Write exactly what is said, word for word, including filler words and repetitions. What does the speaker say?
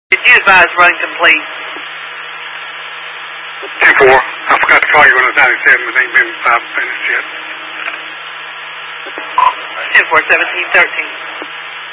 Did you advise run complete? ten four. I forgot to call you when I was ninety-seven, but it ain't been five minutes yet. ten four, seventeen thirteen.